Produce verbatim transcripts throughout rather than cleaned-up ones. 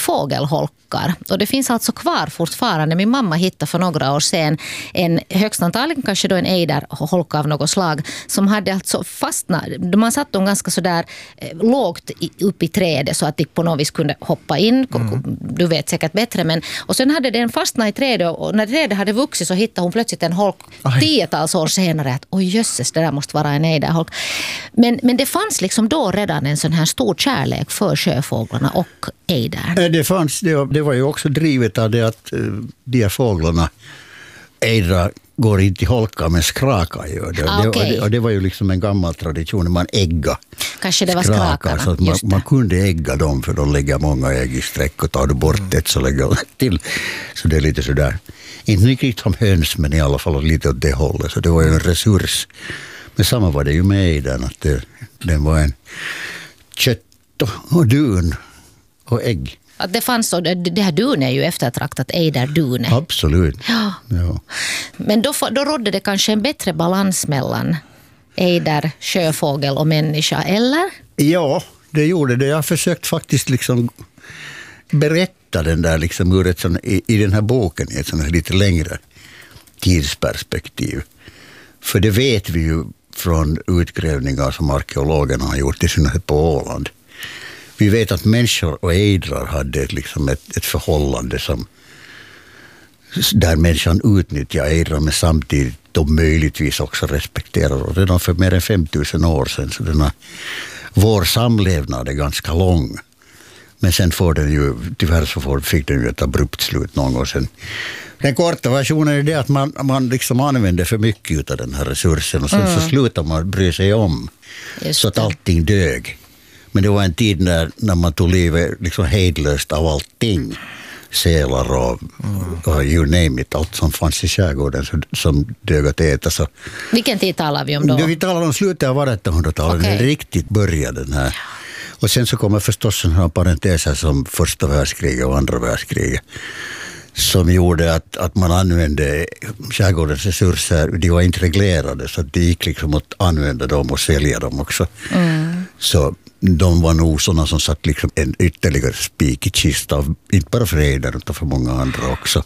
fågelholkar. Och det finns alltså kvar fortfarande. Min mamma hittade för några år sedan en högst antagligen kanske då en ejderholka av något slag som hade alltså fastnat. Man satt dem ganska sådär eh, lågt i, upp i trädet så att de på något vis kunde hoppa in. Mm. Du vet säkert bättre. Men, och sen hade den fastnat i trädet och när trädet hade vuxit så hittade hon plötsligt en holk tiotals år senare att oj jösses, det där måste vara en ejderholk. Men, men det fanns liksom då redan en sån här stor kärlek för sjöfåglarna och ejdern. Det fanns, det var, det var ju också drivet av det att uh, de här fåglarna, ejdrar går inte i holka men skrakar gör det. Ah, okay. det, och det. Och det var ju liksom en gammal tradition, man ägga. Kanske det var skrakarna. Så att man, man kunde ägga dem för de lägger många ägg i sträck och tar du bort ett så lägger de till. Så det är lite sådär, inte riktigt som höns men i alla fall lite åt det hållet. Så det var ju en resurs. Men samma var det ju med ejdern, att det, den var en kött och dun och ägg. Att det fanns så, det här dun är ju eftertraktat ejderdune. Absolut. Ja. Ja. Men då, då rådde det kanske en bättre balans mellan ejder, sjöfågel och människa, eller? Ja, det gjorde det. Jag har försökt faktiskt liksom berätta den där liksom ur ett sån, i, i den här boken i ett sån här lite längre tidsperspektiv. För det vet vi ju från utgrävningar som arkeologerna har gjort, i synnerhet på Åland. Vi vet att människor och ejdrar hade liksom ett, ett förhållande som, där människan utnyttjar ejdrar men samtidigt de möjligtvis också respekterar. Och redan för mer än fem tusen år sedan så denna, vår samlevnad är ganska lång. Men sen får den ju, tyvärr så får, fick den ju ett abrupt slut någon gång sen. Den korta versionen är det att man, man liksom använder för mycket av den här resursen och sen mm. så slutar man bry sig om. Just så att allting dög. Men det var en tid när, när man tog livet liksom hejdlöst av allting. Sälar och, mm. och you name it. Allt som fanns i skärgården som, som dög att äta. Så. Vilken tid talar vi om då? Vi talar om slutet av artonhundratalet. Okay. Det riktigt började den här. Och sen så kommer förstås en här parenteser som första världskriget och andra världskriget. Som gjorde att, att man använde skärgårdens resurser, de var inte reglerade så det gick liksom att använda dem och sälja dem också. Mm. Så de var nog sådana som satt liksom en ytterligare spik i kista, inte bara för ejdern utan för många andra också.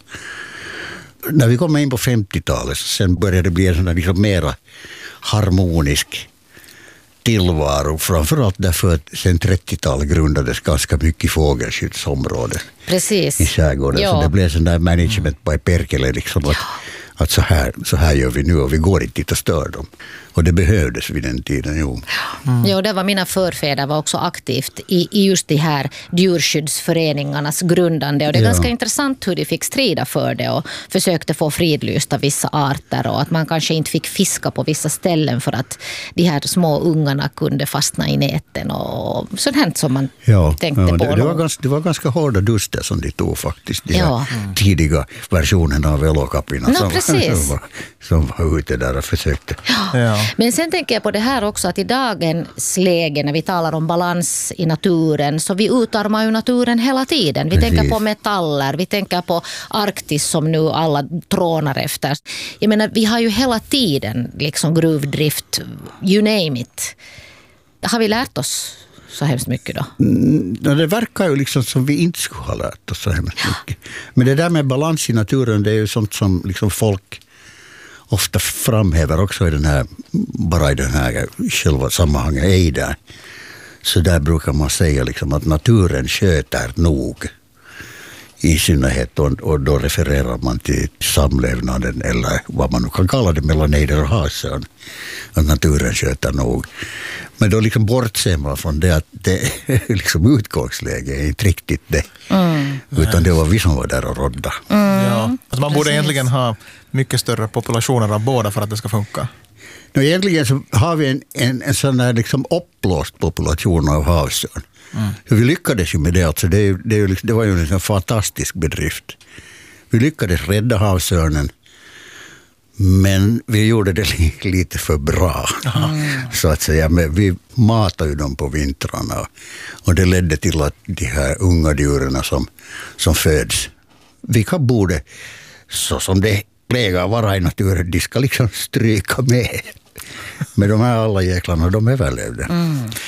När vi kom in på femtiotalet sen började det bli en sån där liksom mera harmonisk tillvaro, framförallt därför att sen trettiotalet grundades ganska mycket fågelskyddsområden. Precis. I skärgården. Ja. Så det blev sån där management by Perkele liksom att, att så, här, så här gör vi nu och vi går inte dit och stör dem. Och det behövdes vid den tiden, jo. Mm. Jo, det var mina förfäder var också aktivt i, i just de här djurskyddsföreningarnas grundande. Och det är ja. ganska intressant hur de fick strida för det och försökte få fridlysta vissa arter och att man kanske inte fick fiska på vissa ställen för att de här små ungarna kunde fastna i näten och sånt här som man ja, tänkte ja, på. Det, det, var ganska, det var ganska hårda duster som de tog faktiskt, de ja. här mm. tidiga versionerna av velokapina no, som, som, var, som var ute där och försökte. Ja. Ja. Men sen tänker jag på det här också att i dagens läge när vi talar om balans i naturen så vi utarmar ju naturen hela tiden. Vi Precis. tänker på metaller, vi tänker på Arktis som nu alla trånar efter. Jag menar, vi har ju hela tiden liksom gruvdrift, you name it. Har vi lärt oss så hemskt mycket då? Mm, det verkar ju liksom som vi inte skulle ha lärt oss så hemskt mycket. Men det där med balans i naturen, det är ju sånt som liksom folk ofta framhäver också i den här, bara i den här själva sammanhanget ejdern. Så där brukar man säga liksom att naturen sköter nog. I synnerhet och, och då refererar man till samlevnaden eller vad man nu kan kalla det mellan ejder och havsörn. Att naturen sköter nog. Men då liksom bortser man från det att det liksom utgångsläge är inte riktigt det. Mm. Utan det var vi som var där och rodda. Mm. Ja. Alltså man borde Precis. egentligen ha mycket större populationer av båda för att det ska funka. No, egentligen så har vi en, en, en sån här liksom uppblåst population av havsörn. Mm. Vi lyckades ju med det. Alltså det, det, det var ju en fantastisk bedrift. Vi lyckades rädda havsörnen. Men vi gjorde det lite för bra. Mm. Så att säga. Men vi matade ju dem på vintrarna. Och det ledde till att de här unga djuren som, som föds. Vilka borde, så som det plägar vara i naturen, de ska liksom stryka med. Men de här alla jäklarna, de överlevde. Mm.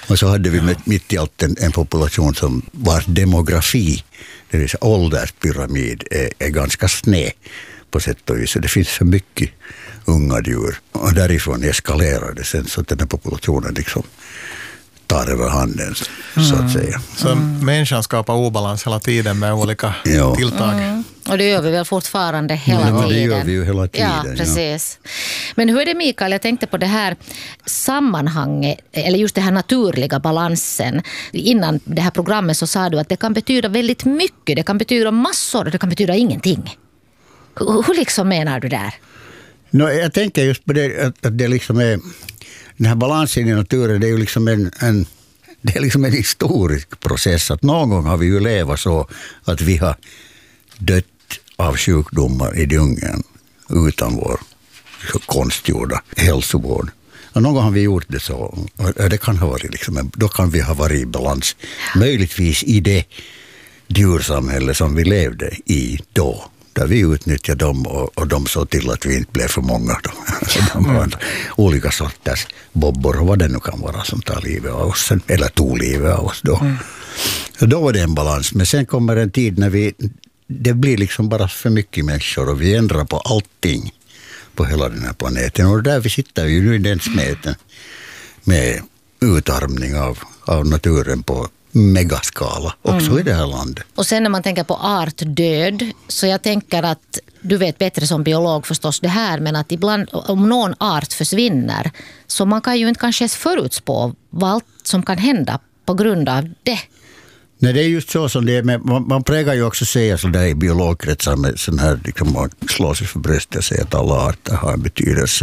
Och så hade vi mitt i allt en, en population som var demografi, det vill säga ålderspyramid, är, är ganska sned på sätt och vis. Det finns för mycket unga djur. Och därifrån eskalerar det sen så att den här populationen liksom tar över handen, så, så att säga. Så mm. människan skapar obalans hela tiden med olika ja. tilltag. Mm. Och det gör vi väl fortfarande hela ja, tiden. det gör vi ju hela tiden. Ja, precis. Ja. Men hur är det, Mikael? Jag tänkte på det här sammanhanget, eller just det här naturliga balansen. Innan det här programmet så sa du att det kan betyda väldigt mycket. Det kan betyda massor och det kan betyda ingenting. Hur, hur liksom menar du där? No, jag tänker just på det att, att det liksom är den här balansen i naturen, det är ju liksom en, en, det är liksom en historisk process. Att någon gång har vi ju levat så att vi har dött av sjukdomar i djungeln utan vår konstgjorda hälsovård. Och någon gång har vi gjort det så. Och det kan ha varit liksom, då kan vi ha varit i balans. Möjligtvis i det djursamhälle som vi levde i då. Där vi utnyttjade dem och, och de såg till att vi inte blev för många. Då. De var mm. olika sorters bobbor och vad det nu kan vara som tar livet av oss. Eller tog livet av oss då. Mm. Så då var det en balans. Men sen kommer en tid när vi, det blir liksom bara för mycket människor och vi ändrar på allting på hela den här planeten. Och där vi sitter ju nu i den smeten med utarmning av, av naturen på megaskala, också mm. i det här landet. Och sen när man tänker på artdöd, så jag tänker att du vet bättre som biolog förstås det här, men att ibland om någon art försvinner så man kan ju inte kanske ens förutspå vad allt som kan hända på grund av det. Nej, det är just så som det är, men man, man prägar ju också säga så där i biologkretsar med sån här, liksom man slår sig för bröstet och säger att alla arter har en betydelse.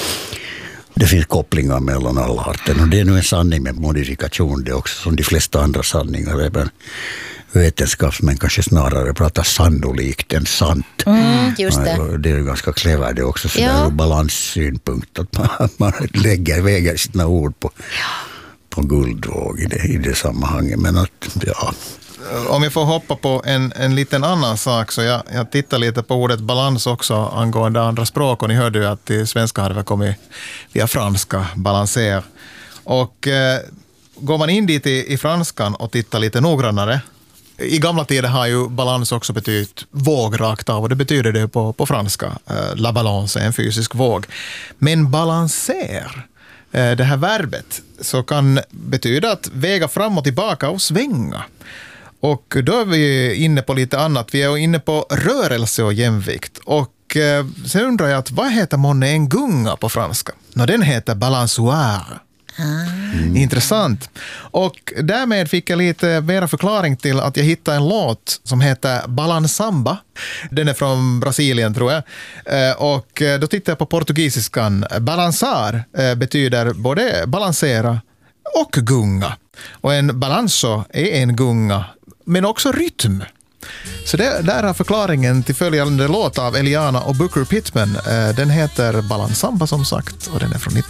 Det finns kopplingar mellan alla arter och det är nu en sanning med modifikation, det är också som de flesta andra sanningar. Även vetenskapsmän kanske snarare pratar sannolikt än sant. Mm, just det. Ja, det är ganska clever det också, så ja. där ur balanssynpunkt att man, man lägger, väger sina ord på, på guldvåg i det, i det sammanhanget. Men att, ja... Om jag får hoppa på en, en liten annan sak, så jag, jag tittar lite på ordet balans också angående andra språk, och ni hörde ju att i svenska hade det kommit via franska, balanser. Och eh, går man in dit i, i franskan och tittar lite noggrannare, i gamla tider har ju balans också betytt våg rakt av, och det betyder det på, på franska. Eh, la balance är en fysisk våg. Men balanser, eh, det här verbet, så kan betyda att väga fram och tillbaka och svänga. Och då är vi inne på lite annat. Vi är inne på rörelse och jämvikt. Och eh, sen undrar jag att vad heter månne en gunga på franska? Nå, den heter balançoire. Mm. Intressant. Och därmed fick jag lite mera förklaring till att jag hittade en låt som heter Balansamba. Den är från Brasilien, tror jag. Eh, och då tittade jag på portugisiskan. Balançar eh, betyder både balansera och gunga. Och en balanso är en gunga, men också rytm. Så det, där är förklaringen till följande låt av Eliana och Booker Pittman. Den heter Balansamba som sagt, och den är från